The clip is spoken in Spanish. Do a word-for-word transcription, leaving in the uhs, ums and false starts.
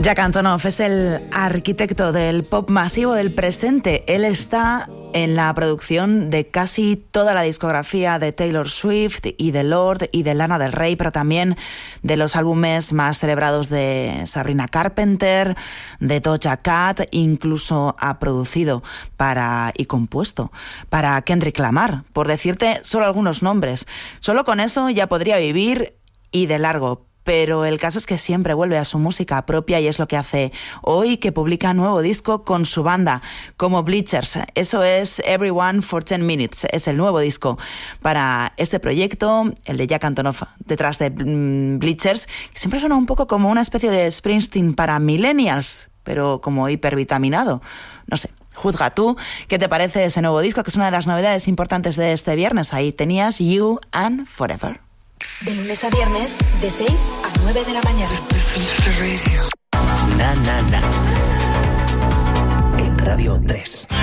Jack Antonoff es el arquitecto del pop masivo del presente. Él está en la producción de casi toda la discografía de Taylor Swift y de Lorde y de Lana Del Rey, pero también de los álbumes más celebrados de Sabrina Carpenter, de Doja Cat, incluso ha producido para y compuesto para Kendrick Lamar, por decirte solo algunos nombres. Solo con eso ya podría vivir y de largo. Pero el caso es que siempre vuelve a su música propia y es lo que hace hoy, que publica nuevo disco con su banda, como Bleachers. Eso es Everyone for ten minutes, es el nuevo disco para este proyecto, el de Jack Antonoff, detrás de Bleachers, que siempre suena un poco como una especie de Springsteen para millennials, pero como hipervitaminado. No sé. Juzga tú, ¿qué te parece ese nuevo disco? Que es una de las novedades importantes de este viernes. Ahí tenías You and Forever. De lunes a viernes, de seis a nueve de la mañana. Na, na, na. En Radio tres.